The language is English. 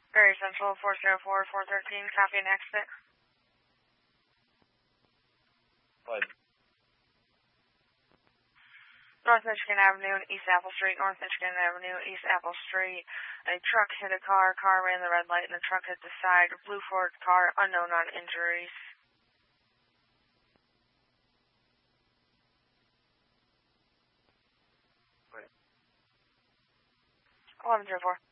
Very Central 404-413, copy an accident. What? North Michigan Avenue and East Apple Street, North Michigan Avenue, East Apple Street. A truck hit a car ran the red light, and the truck hit the side. Blue Ford car, unknown on injuries. What? 1104.